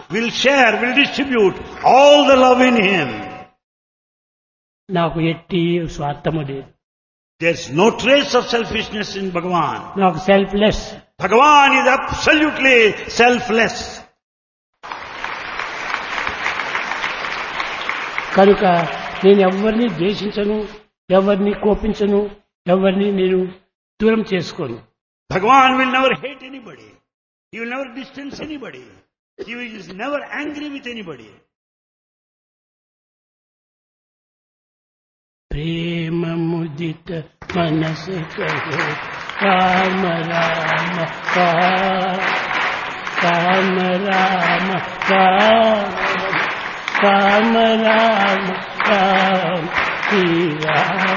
will share, will distribute all the love in him. నాకు ఎట్టి స్వార్థము లేదు. There's no trace of selfishness in Bhagavan. నాకు selfless. Bhagavan is absolutely selfless. కనుక నేను ఎవరిని ద్వేషించను, ఎవరిని కోపించను, ఎవరిని నేను దూరం చేసుకోను. Bhagavan will never hate anybody. He will never distance anybody. He is never angry with anybody. ప్రేమ ముదిత మనసు కహే రామ రామ రామ రామ రామ రామ రామ శ్రీ రామ.